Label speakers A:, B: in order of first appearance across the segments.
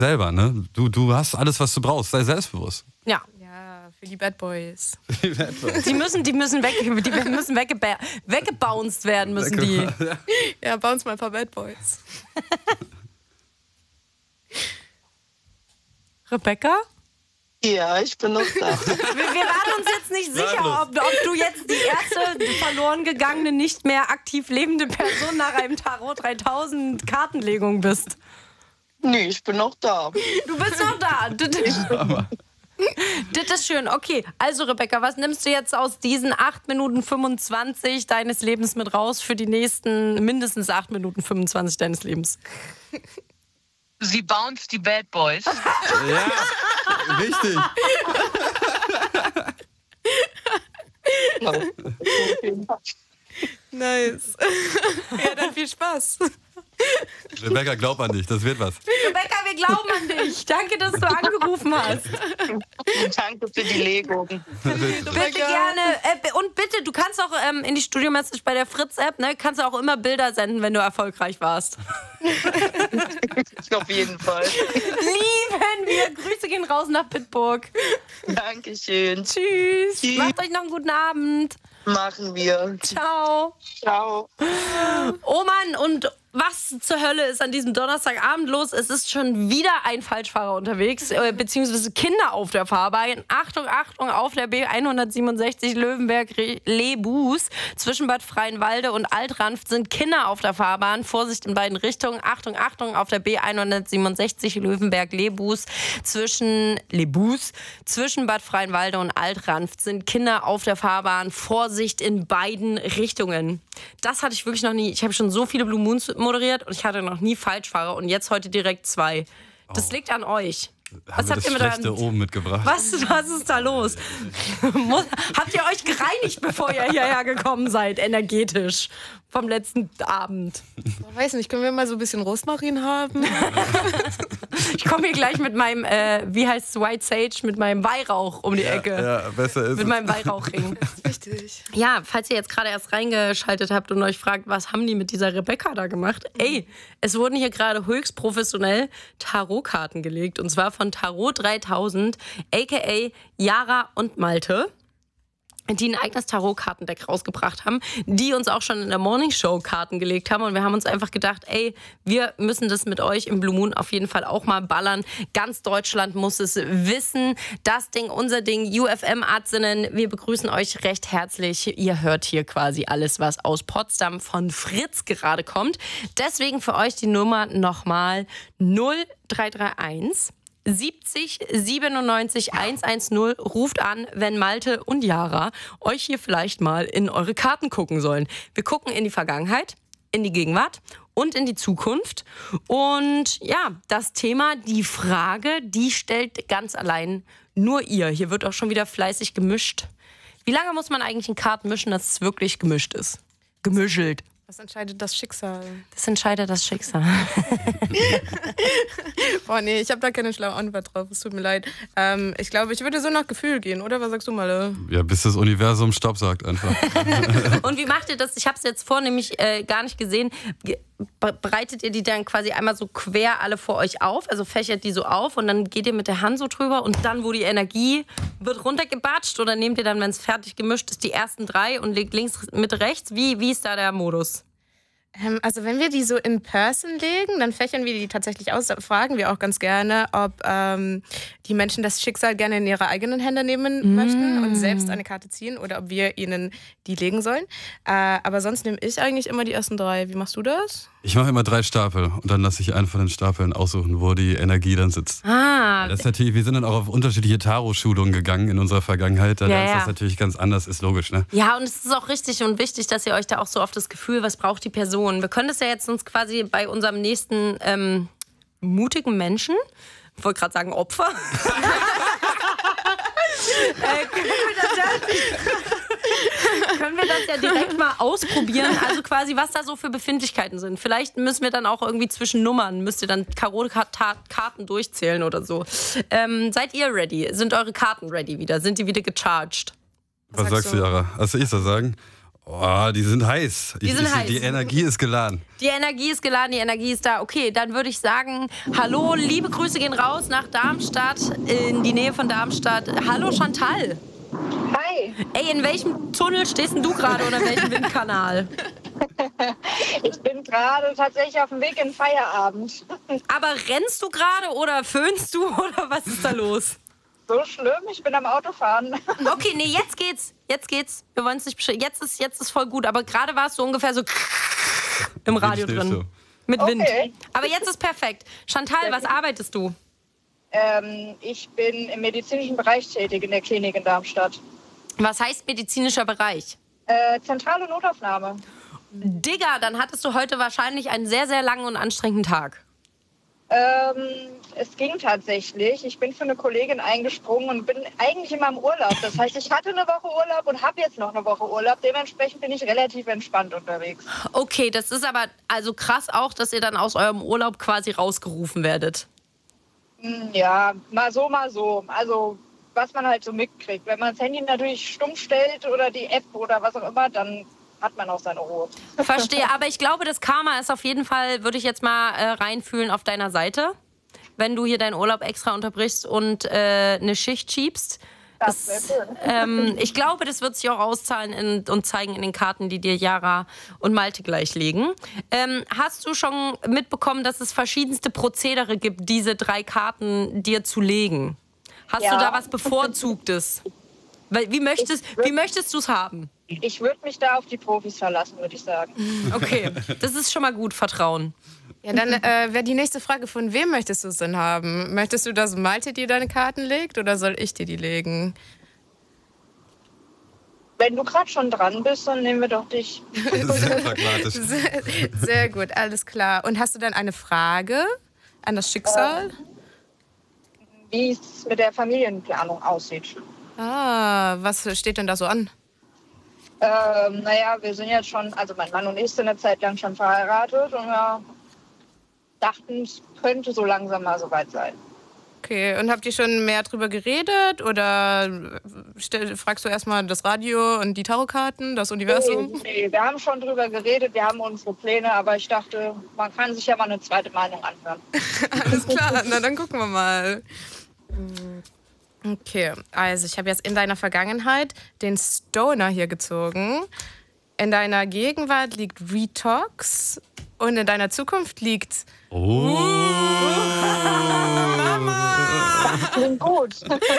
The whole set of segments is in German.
A: selber, ne? Du hast alles, was du brauchst. Sei selbstbewusst.
B: Ja.
C: Für die Bad Boys.
B: Die müssen weggebounced werden, müssen die.
C: Ja, bounce mal ein paar Bad Boys.
B: Rebecca?
D: Ja, ich bin noch da.
B: Wir waren uns jetzt nicht sicher, ob du jetzt die erste verloren gegangene, nicht mehr aktiv lebende Person nach einem Tarot 3000 Kartenlegung bist.
D: Nee, ich bin noch da.
B: Du bist noch da. Das ist schön. Okay, also Rebecca, was nimmst du jetzt aus diesen 8 Minuten 25 deines Lebens mit raus für die nächsten mindestens 8 Minuten 25 deines Lebens?
E: Sie bounced die Bad Boys.
A: Ja, richtig.
C: Nice. Ja, dann viel Spaß.
A: Rebecca, glaub an dich, das wird was.
B: Rebecca, wir glauben an dich. Danke, dass du angerufen hast.
D: Danke für die Legung.
B: Bitte gerne. Und bitte, du kannst auch in die Studio-Message bei der Fritz-App, ne, kannst du auch immer Bilder senden, wenn du erfolgreich warst.
D: Auf jeden Fall.
B: Lieben wir. Grüße gehen raus nach Bitburg.
D: Dankeschön.
B: Tschüss. Macht euch noch einen guten Abend.
D: Machen wir.
B: Ciao.
D: Ciao.
B: Oh Mann, und was zur Hölle ist an diesem Donnerstagabend los? Es ist schon wieder ein Falschfahrer unterwegs, beziehungsweise Kinder auf der Fahrbahn. Achtung, Achtung, auf der B167 Löwenberg-Lebus zwischen Bad Freienwalde und Altranft sind Kinder auf der Fahrbahn. Vorsicht in beiden Richtungen. Achtung, Achtung, auf der B167 Löwenberg-Lebus zwischen Bad Freienwalde und Altranft sind Kinder auf der Fahrbahn. Vorsicht in beiden Richtungen. Das hatte ich wirklich noch nie. Ich habe schon so viele Blue Moons moderiert und ich hatte noch nie Falschfahrer und jetzt heute direkt 2. Das liegt an euch. Was habt ihr mit
A: Schlechte oben mitgebracht?
B: Was ist da los? Habt ihr euch gereinigt, bevor ihr hierher gekommen seid, energetisch, vom letzten Abend?
C: Ich weiß nicht, können wir mal so ein bisschen Rosmarin haben?
B: Ich komme hier gleich mit meinem, wie heißt es, White Sage, mit meinem Weihrauch um die Ecke.
A: Ja, besser ist
B: mit meinem Weihrauchring.
C: Richtig.
B: Ja, falls ihr jetzt gerade erst reingeschaltet habt und euch fragt, was haben die mit dieser Rebecca da gemacht? Ey, es wurden hier gerade höchst professionell Tarotkarten gelegt. Und zwar von Tarot 3000, a.k.a. Yara und Malte, die ein eigenes Tarotkartendeck rausgebracht haben, die uns auch schon in der Morningshow Karten gelegt haben. Und wir haben uns einfach gedacht, ey, wir müssen das mit euch im Blue Moon auf jeden Fall auch mal ballern. Ganz Deutschland muss es wissen. Das Ding, unser Ding, UFM-Artinnen, wir begrüßen euch recht herzlich. Ihr hört hier quasi alles, was aus Potsdam von Fritz gerade kommt. Deswegen für euch die Nummer nochmal 0331 70 97 110. Ruft an, wenn Malte und Yara euch hier vielleicht mal in eure Karten gucken sollen. Wir gucken in die Vergangenheit, in die Gegenwart und in die Zukunft. Und ja, das Thema, die Frage, die stellt ganz allein nur ihr. Hier wird auch schon wieder fleißig gemischt. Wie lange muss man eigentlich in Karten mischen, dass es wirklich gemischt ist? Gemischelt.
C: Was entscheidet das Schicksal?
B: Das entscheidet das Schicksal.
C: Boah, nee, ich habe da keine schlaue Antwort drauf. Es tut mir leid. Ich glaube, ich würde so nach Gefühl gehen, oder? Was sagst du mal?
A: Ja, bis das Universum Stopp sagt einfach.
B: Und wie macht ihr das? Ich habe es jetzt nämlich gar nicht gesehen. Bereitet ihr die dann quasi einmal so quer alle vor euch auf? Also fächert die so auf und dann geht ihr mit der Hand so drüber und dann, wo die Energie wird runtergebatscht, oder nehmt ihr dann, wenn es fertig gemischt ist, die ersten 3 und legt links mit rechts? Wie ist da der Modus?
C: Also wenn wir die so in Person legen, dann fächern wir die tatsächlich aus. Da fragen wir auch ganz gerne, ob die Menschen das Schicksal gerne in ihre eigenen Hände nehmen möchten und selbst eine Karte ziehen oder ob wir ihnen die legen sollen. Aber sonst nehme ich eigentlich immer die ersten 3. Wie machst du das?
A: Ich mache immer 3 Stapel und dann lasse ich einen von den Stapeln aussuchen, wo die Energie dann sitzt. Das ist natürlich, wir sind dann auch auf unterschiedliche Tarot-Schulungen gegangen in unserer Vergangenheit. Da ist das natürlich ganz anders, ist logisch, ne?
B: Ja, und es ist auch richtig und wichtig, dass ihr euch da auch so auf das Gefühl, was braucht die Person. Wir können das ja jetzt uns quasi bei unserem nächsten mutigen Menschen, ich wollte gerade sagen Opfer, können wir das ja direkt mal ausprobieren, also quasi, was da so für Befindlichkeiten sind. Vielleicht müssen wir dann auch irgendwie zwischen Nummern, müsst ihr dann Tarot-Karten durchzählen oder so. Seid ihr ready? Sind eure Karten ready wieder? Sind die wieder gecharged?
A: Was sagst du, Yara? Also ich soll sagen? Oh, die sind heiß.
B: Die
A: Energie ist geladen.
B: Die Energie ist geladen, die Energie ist da. Okay, dann würde ich sagen, hallo, liebe Grüße gehen raus nach Darmstadt, in die Nähe von Darmstadt. Hallo Chantal.
F: Hi.
B: Ey, in welchem Tunnel stehst denn du gerade oder in welchem Windkanal?
F: Ich bin gerade tatsächlich auf dem Weg in den Feierabend.
B: Aber rennst du gerade oder föhnst du oder was ist da los?
F: So schlimm, ich bin am Autofahren.
B: Okay, nee, jetzt geht's. Wir wollen es nicht beschreiben. Jetzt ist voll gut, aber gerade warst du ungefähr so im Radio drin. Mit Wind.
F: Okay.
B: Aber jetzt ist perfekt. Chantal, was arbeitest du?
F: Ich bin im medizinischen Bereich tätig in der Klinik in Darmstadt.
B: Was heißt medizinischer Bereich?
F: Zentrale Notaufnahme.
B: Digga, dann hattest du heute wahrscheinlich einen sehr, sehr langen und anstrengenden Tag.
F: Es ging tatsächlich. Ich bin für eine Kollegin eingesprungen und bin eigentlich immer im Urlaub. Das heißt, ich hatte eine Woche Urlaub und habe jetzt noch eine Woche Urlaub. Dementsprechend bin ich relativ entspannt unterwegs.
B: Okay, das ist aber also krass auch, dass ihr dann aus eurem Urlaub quasi rausgerufen werdet.
F: Ja, mal so, mal so. Also, was man halt so mitkriegt. Wenn man das Handy natürlich stumm stellt oder die App oder was auch immer, dann hat man auch seine Ruhe.
B: Verstehe, aber ich glaube, das Karma ist auf jeden Fall, würde ich jetzt mal reinfühlen, auf deiner Seite. Wenn du hier deinen Urlaub extra unterbrichst und eine Schicht schiebst.
F: Das wäre schön.
B: Ich glaube, das wird sich auch auszahlen und zeigen in den Karten, die dir Yara und Malte gleich legen. Hast du schon mitbekommen, dass es verschiedenste Prozedere gibt, diese 3 Karten dir zu legen? Hast du da was Bevorzugtes? Wie möchtest du es haben?
F: Ich würde mich da auf die Profis verlassen, würde ich sagen.
B: Okay, das ist schon mal gut, Vertrauen.
C: Ja, dann wäre die nächste Frage, von wem möchtest du es denn haben? Möchtest du, dass Malte dir deine Karten legt oder soll ich dir die legen?
F: Wenn du gerade schon dran bist, dann nehmen wir doch dich.
A: Sehr pragmatisch.
C: Sehr gut, alles klar. Und hast du dann eine Frage an das Schicksal?
F: Wie es mit der Familienplanung aussieht.
C: Was steht denn da so an?
F: Naja, wir sind jetzt schon, also mein Mann und ich sind eine Zeit lang schon verheiratet und wir dachten, es könnte so langsam mal soweit sein.
C: Okay, und habt ihr schon mehr drüber geredet oder fragst du erstmal das Radio und die Tarotkarten, das Universum?
F: Nee, wir haben schon drüber geredet, wir haben unsere Pläne, aber ich dachte, man kann sich ja mal eine zweite Meinung anhören.
C: Alles klar, na dann gucken wir mal. Okay, also ich habe jetzt in deiner Vergangenheit den Stoner hier gezogen. In deiner Gegenwart liegt Retox und in deiner Zukunft liegt...
F: Das klingt gut.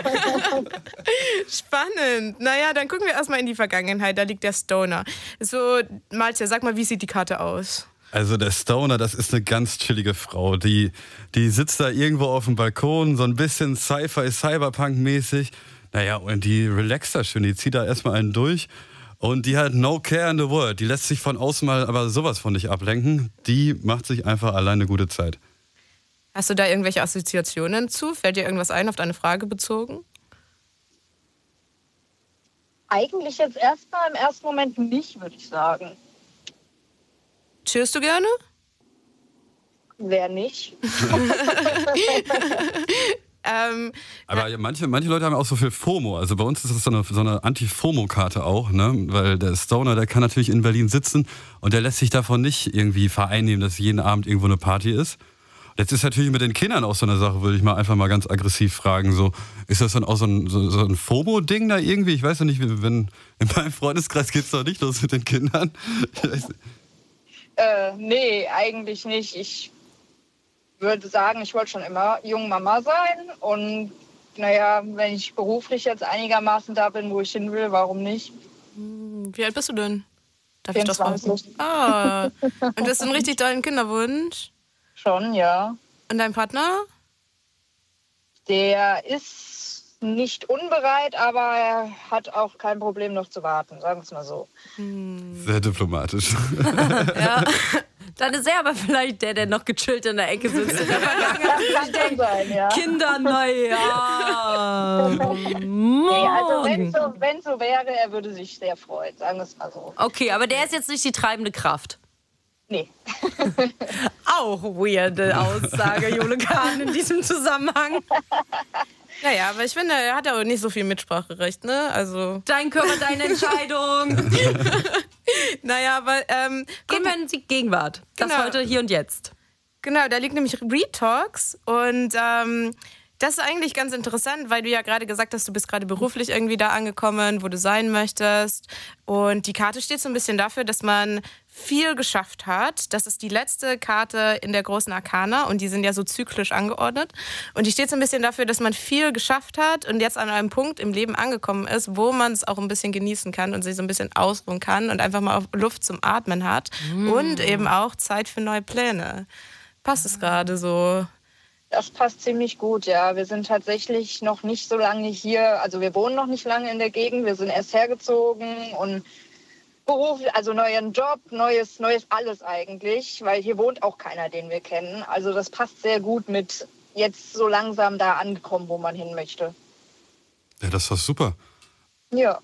C: Spannend. Naja, dann gucken wir erstmal in die Vergangenheit. Da liegt der Stoner. So, Malte, sag mal, wie sieht die Karte aus?
A: Also der Stoner, das ist eine ganz chillige Frau. Die sitzt da irgendwo auf dem Balkon, so ein bisschen Sci-Fi, Cyberpunk-mäßig. Naja, und die relaxt da schön, die zieht da erstmal einen durch. Und die hat no care in the world. Die lässt sich von außen mal aber sowas von nicht ablenken. Die macht sich einfach alleine eine gute Zeit.
C: Hast du da irgendwelche Assoziationen zu? Fällt dir irgendwas ein, auf deine Frage bezogen?
F: Eigentlich jetzt erstmal im ersten Moment nicht, würde ich sagen.
C: Chillst du gerne?
F: Wer nicht?
A: Aber manche Leute haben auch so viel FOMO. Also bei uns ist das so eine Anti-FOMO-Karte auch, ne? Weil der Stoner, der kann natürlich in Berlin sitzen und der lässt sich davon nicht irgendwie vereinnehmen, dass jeden Abend irgendwo eine Party ist. Jetzt ist natürlich mit den Kindern auch so eine Sache, würde ich mal einfach mal ganz aggressiv fragen. So, ist das dann auch so ein FOMO-Ding da irgendwie? Ich weiß ja nicht, wenn in meinem Freundeskreis geht es doch nicht los mit den Kindern.
F: Nee, eigentlich nicht. Ich würde sagen, ich wollte schon immer Jungmama sein. Und naja, wenn ich beruflich jetzt einigermaßen da bin, wo ich hin will, warum nicht?
C: Wie alt bist du denn? Darf
F: 24.
C: Ich das fragen? Und das ist ein richtig dein Kinderwunsch?
F: Schon, ja.
C: Und dein Partner?
F: Der ist nicht unbereit, aber er hat auch kein Problem noch zu warten, sagen wir es mal so.
A: Sehr diplomatisch.
B: Ja. Dann ist er aber vielleicht der noch gechillt in der Ecke sitzt.
F: Das kann sein, ja.
B: Kinder, naja.
F: Nee, also wenn so wäre, er würde sich sehr freuen, sagen wir es mal so.
B: Okay, aber der ist jetzt nicht die treibende Kraft.
F: Nee.
B: Auch weirde Aussage, Jule Kahn, in diesem Zusammenhang.
C: Naja, aber ich finde, er hat ja auch nicht so viel Mitspracherecht, ne? Also.
B: Dein Körper, deine Entscheidung.
C: Naja, aber
B: Gehen wir in die Gegenwart. Das
C: Genau.
B: heute, hier und jetzt.
C: genau, da liegt nämlich Retalks und das ist eigentlich ganz interessant, weil du ja gerade gesagt hast, du bist gerade beruflich irgendwie da angekommen, wo du sein möchtest. Und die Karte steht so ein bisschen dafür, dass man viel geschafft hat. Das ist die letzte Karte in der großen Arkana und die sind ja so zyklisch angeordnet. Und die steht so ein bisschen dafür, dass man viel geschafft hat und jetzt an einem Punkt im Leben angekommen ist, wo man es auch ein bisschen genießen kann und sich so ein bisschen ausruhen kann und einfach mal Luft zum Atmen hat. Und eben auch Zeit für neue Pläne. Passt es gerade so?
F: Das passt ziemlich gut, ja. Wir sind tatsächlich noch nicht so lange hier. Also wir wohnen noch nicht lange in der Gegend. Wir sind erst hergezogen und Beruf, also neuen Job, neues alles eigentlich. Weil hier wohnt auch keiner, den wir kennen. Also das passt sehr gut mit jetzt so langsam da angekommen, wo man hin möchte.
A: Ja, das war super.
F: Ja.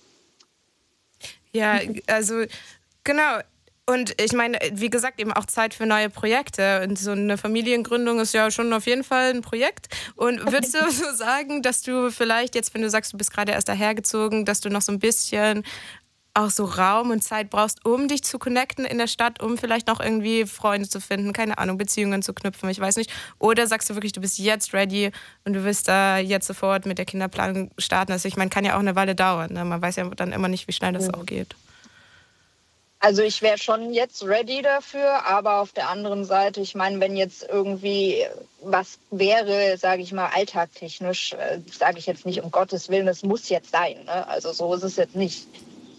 C: Ja, also genau. Und ich meine, wie gesagt, eben auch Zeit für neue Projekte. Und so eine Familiengründung ist ja schon auf jeden Fall ein Projekt. Und würdest du so sagen, dass du vielleicht jetzt, wenn du sagst, du bist gerade erst dahergezogen, dass du noch so ein bisschen auch so Raum und Zeit brauchst, um dich zu connecten in der Stadt, um vielleicht noch irgendwie Freunde zu finden, keine Ahnung, Beziehungen zu knüpfen, ich weiß nicht. Oder sagst du wirklich, du bist jetzt ready und du willst da jetzt sofort mit der Kinderplanung starten? Also ich meine, kann ja auch eine Weile dauern. Ne? Man weiß ja dann immer nicht, wie schnell das auch geht.
F: Also ich wäre schon jetzt ready dafür, aber auf der anderen Seite, ich meine, wenn jetzt irgendwie was wäre, sage ich mal, alltagtechnisch, sage ich jetzt nicht, um Gottes Willen, es muss jetzt sein. Ne? Also so ist es jetzt nicht.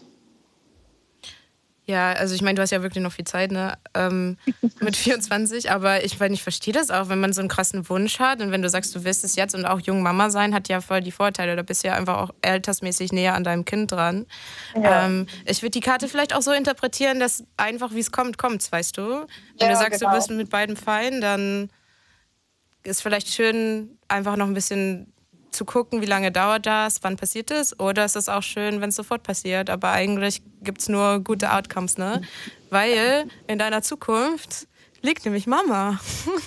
C: Ja, also ich meine, du hast ja wirklich noch viel Zeit, ne? Mit 24, aber ich verstehe das auch, wenn man so einen krassen Wunsch hat und wenn du sagst, du willst es jetzt und auch jung Mama sein, hat ja voll die Vorteile. Da bist du ja einfach auch altersmäßig näher an deinem Kind dran.
F: Ja.
C: Ich würde die Karte vielleicht auch so interpretieren, dass einfach, wie es kommt, kommt's, weißt du? Wenn
F: Ja,
C: du sagst,
F: genau.
C: du bist mit beidem fein, dann ist vielleicht schön, einfach noch ein bisschen zu gucken, wie lange dauert das, wann passiert es, oder ist es auch schön, wenn es sofort passiert, aber eigentlich gibt es nur gute Outcomes, ne? Weil in deiner Zukunft liegt nämlich Mama.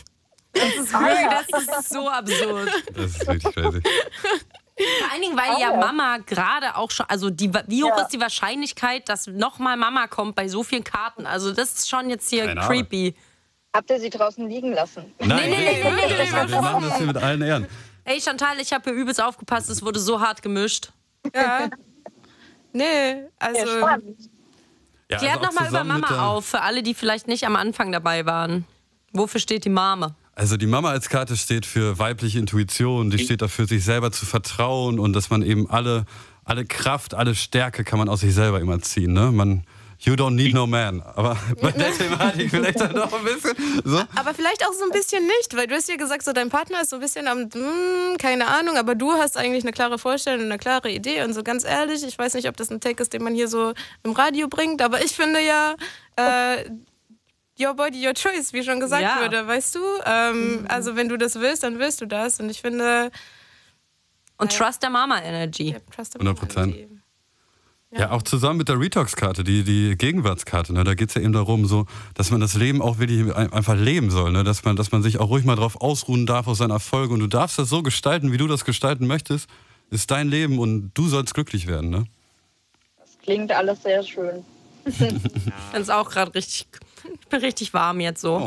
B: Das ist so absurd.
A: Das ist richtig crazy.
B: Vor allen Dingen, weil ja Mama gerade auch schon, also wie hoch ist die Wahrscheinlichkeit, dass nochmal Mama kommt bei so vielen Karten? Also das ist schon jetzt hier
A: Keine Ahnung.
B: creepy.
F: Habt ihr sie draußen liegen lassen?
A: Nein, wir machen das hier mit allen Ehren.
B: Ey Chantal, ich habe hier übelst aufgepasst, es wurde so hart gemischt.
C: Ja. Nee, also.
F: Ja, spannend.
A: Ja,
B: Klär
A: also auch
B: nochmal über
A: zusammen mit
B: Mama
A: der-
B: auf, für alle, die vielleicht nicht am Anfang dabei waren. Wofür steht die Mama?
A: Also die Mama als Karte steht für weibliche Intuition, die steht dafür, sich selber zu vertrauen und dass man eben alle Kraft, alle Stärke kann man aus sich selber immer ziehen. Ne? You don't need no man. Aber bei der Thematik vielleicht dann noch ein bisschen. So.
C: Aber vielleicht auch so ein bisschen nicht, weil du hast ja gesagt, so dein Partner ist so ein bisschen am, keine Ahnung, aber du hast eigentlich eine klare Vorstellung, eine klare Idee und so ganz ehrlich, ich weiß nicht, ob das ein Take ist, den man hier so im Radio bringt, aber ich finde ja, your body, your choice, wie schon gesagt
B: Ja.
C: wurde, weißt du? Also wenn du das willst, dann willst du das und ich finde...
B: Und Trust der Mama Energy.
C: Trust the
A: 100%. Ja, auch zusammen mit der Retox-Karte, die Gegenwartskarte. Ne? Da geht es ja eben darum, so, dass man das Leben auch wirklich einfach leben soll. Ne? Dass man sich auch ruhig mal drauf ausruhen darf aus seinen Erfolgen. Und du darfst das so gestalten, wie du das gestalten möchtest. Ist dein Leben und du sollst glücklich werden. Ne?
F: Das klingt alles sehr schön.
B: Ich finde es auch gerade richtig, ich bin richtig warm jetzt so.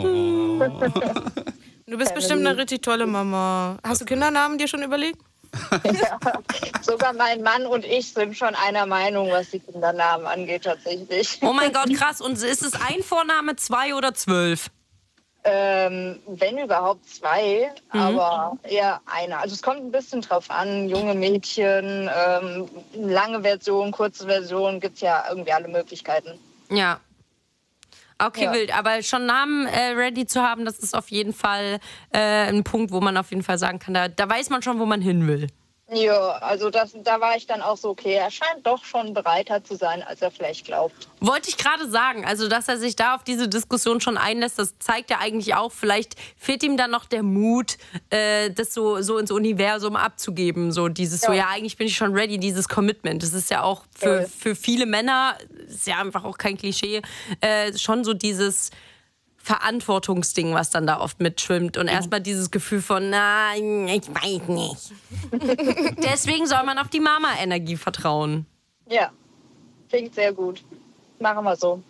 C: Du bist bestimmt eine richtig tolle Mama. Hast du Kindernamen dir schon überlegt?
F: Sogar mein Mann und ich sind schon einer Meinung, was die Kindernamen angeht, tatsächlich.
B: Oh mein Gott, krass. Und ist es ein Vorname, 2 oder 12?
F: Wenn überhaupt 2, aber eher einer. Also es kommt ein bisschen drauf an, junge Mädchen, lange Version, kurze Version, gibt es ja irgendwie alle Möglichkeiten.
B: Ja. Okay,
F: Ja.
B: wild. Aber schon Namen ready zu haben, das ist auf jeden Fall ein Punkt, wo man auf jeden Fall sagen kann, da weiß man schon, wo man hin will.
F: Ja, also da war ich dann auch so, okay, er scheint doch schon bereiter zu sein, als er vielleicht glaubt.
B: Wollte ich gerade sagen, also dass er sich da auf diese Diskussion schon einlässt, das zeigt ja eigentlich auch, vielleicht fehlt ihm dann noch der Mut, das so ins Universum abzugeben. So dieses, so ja, eigentlich bin ich schon ready, dieses Commitment. Das ist ja auch für viele Männer, ist ja einfach auch kein Klischee, schon so dieses Verantwortungsding, was dann da oft mitschwimmt. Und erstmal dieses Gefühl von, nein, ich weiß nicht. Deswegen soll man auf die Mama-Energie vertrauen.
F: Ja, klingt sehr gut. Machen wir so.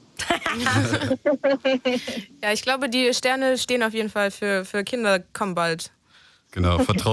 C: Ja, ich glaube, die Sterne stehen auf jeden Fall für Kinder kommen bald.
A: Genau, vertraut